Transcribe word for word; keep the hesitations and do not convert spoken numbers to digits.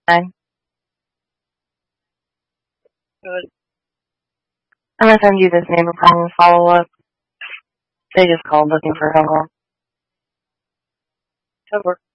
fine. Good. I'm gonna send you this neighbor problem follow up. They just called looking for help. Over.